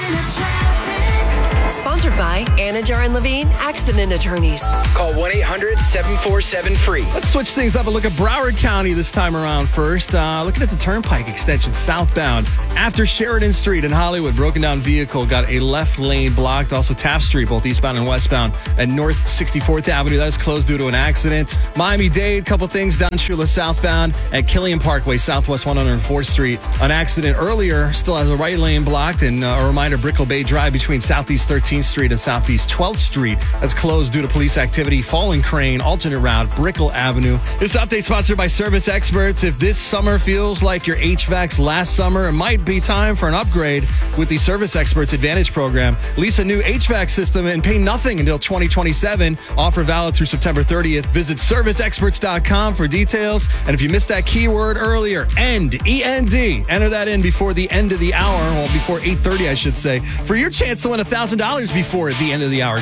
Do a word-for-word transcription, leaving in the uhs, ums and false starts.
Sponsored by Anajar and Levine Accident Attorneys. Call one eight hundred seven four seven free. Let's switch things up and look at Broward County this time around first. Uh, looking at the Turnpike extension southbound. After Sheridan Street in Hollywood, broken down vehicle got a left lane blocked. Also Taft Street, both eastbound and westbound. At North sixty-fourth Avenue, that is closed due to an accident. Miami-Dade, couple things down Shula southbound. At Killian Parkway, southwest one hundred fourth Street. An accident earlier, still has the right lane blocked. And uh, a reminder, Brickell Bay Drive between Southeast thirteenth Street and Southeast twelfth Street. That's closed due to police activity. Falling Crane, alternate route, Brickell Avenue. This update sponsored by Service Experts. If this summer feels like your H V A C's last summer, it might be time for an upgrade with the Service Experts Advantage program. Lease a new H V A C system and pay nothing until twenty twenty-seven. Offer valid through September thirtieth. Visit service experts dot com for details. And if you missed that keyword earlier, END, E N D, enter that in before the end of the hour, or before eight thirty, I should say, for your chance to win one thousand dollars before the end of the hour.